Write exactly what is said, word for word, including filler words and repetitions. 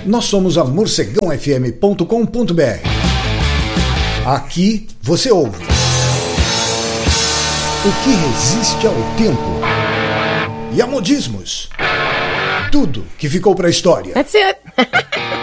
Nós somos a morcegão f m ponto com ponto b r. Aqui você ouve o que resiste ao tempo e a modismos. Tudo que ficou para a história. That's it.